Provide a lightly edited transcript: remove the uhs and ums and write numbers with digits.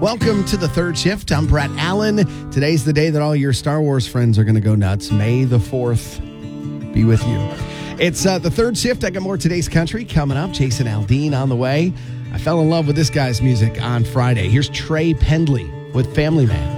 Welcome to the third shift. I'm Brett Allen. Today's the day that all your Star Wars friends are going to go nuts. May the 4th be with you. It's the third shift. I got more Today's Country coming up. Jason Aldean on the way. I fell in love with this guy's music on Friday. Here's Trey Pendley with Family Man.